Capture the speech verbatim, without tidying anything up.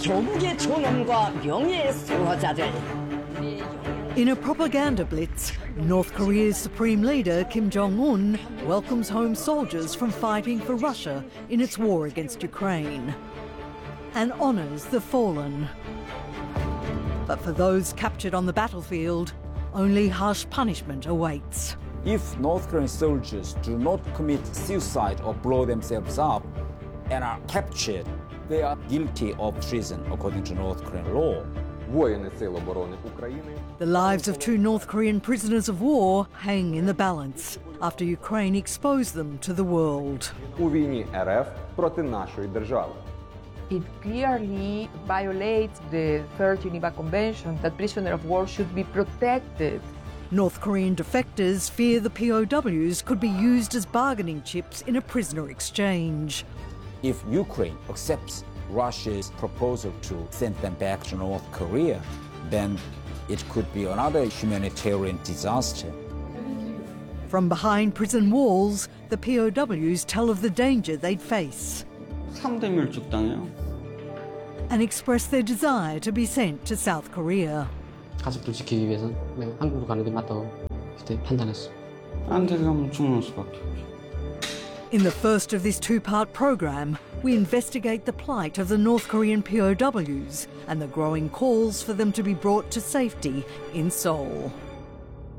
조국의 존엄과 명예의 수호자들. In a propaganda blitz, North Korea's supreme leader Kim Jong-un welcomes home soldiers from fighting for Russia in its war against Ukraine and honours the fallen. But for those captured on the battlefield, only harsh punishment awaits. If North Korean soldiers do not commit suicide or blow themselves up and are captured, they are guilty of treason according to North Korean law. The lives of two North Korean prisoners of war hang in the balance after Ukraine exposed them to the world. У війні РФ проти нашої держави. It clearly violates the Third Geneva Convention that prisoners of war should be protected. North Korean defectors fear the P O Ws could be used as bargaining chips in a prisoner exchange. If Ukraine accepts Russia's proposal to send them back to North Korea, then it could be another humanitarian disaster. From behind prison walls, the P O Ws tell of the danger they'd face 삼 대 밀집당해요. and express their desire to be sent to South Korea. 가족들 지키기 위해서 내가 한국으로 가는 게 맞다고 그때 판단했어. 안 데려가면 죽는 수밖에. In the first of this two-part program, we investigate the plight of the North Korean P O Ws and the growing calls for them to be brought to safety in Seoul.